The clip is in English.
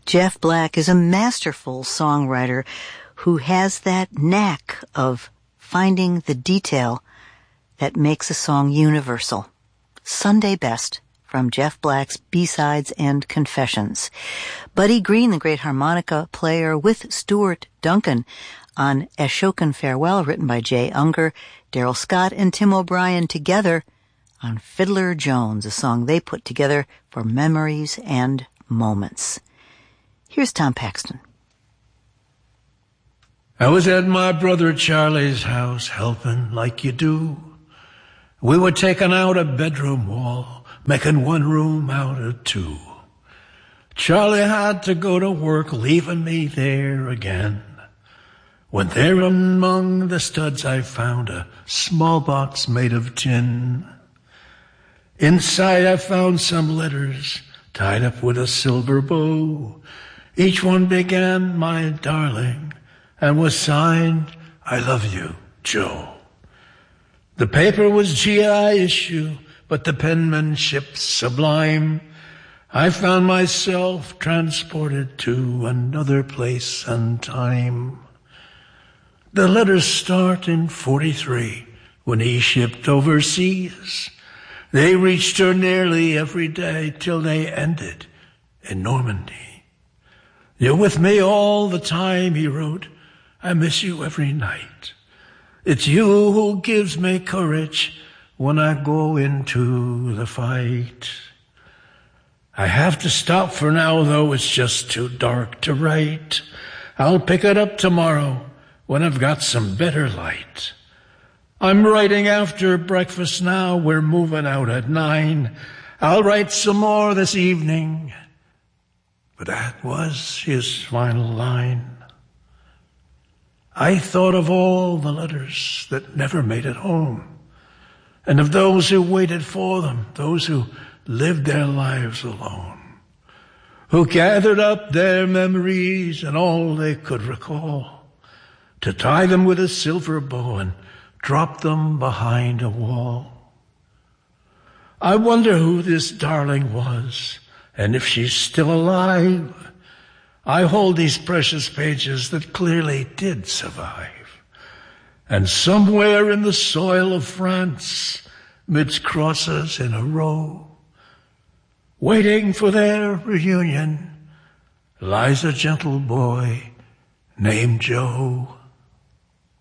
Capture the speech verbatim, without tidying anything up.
Jeff Black is a masterful songwriter who has that knack of finding the detail that makes a song universal. Sunday Best from Jeff Black's B-Sides and Confessions. Buddy Green, the great harmonica player, with Stuart Duncan on Ashokan Farewell, written by Jay Unger, Daryl Scott and Tim O'Brien together on Fiddler Jones, a song they put together for memories and moments. Here's Tom Paxton. I was at my brother Charlie's house helping like you do. We were taking out a bedroom wall, making one room out of two. Charlie had to go to work, leaving me there again. When there among the studs I found a small box made of tin. Inside I found some letters tied up with a silver bow. Each one began, "My darling," and was signed, "I love you, Joe." The paper was G I issue, but the penmanship sublime. I found myself transported to another place and time. The letters start in forty-three, when he shipped overseas. They reached her nearly every day till they ended in Normandy. "You're with me all the time," he wrote. "I miss you every night. It's you who gives me courage when I go into the fight. I have to stop for now, though it's just too dark to write. I'll pick it up tomorrow when I've got some better light. I'm writing after breakfast now. We're moving out at nine. I'll write some more this evening." But that was his final line. I thought of all the letters that never made it home, and of those who waited for them, those who lived their lives alone, who gathered up their memories and all they could recall, to tie them with a silver bow and drop them behind a wall. I wonder who this darling was, and if she's still alive. I hold these precious pages that clearly did survive. And somewhere in the soil of France, midst crosses in a row, waiting for their reunion, lies a gentle boy named Joe.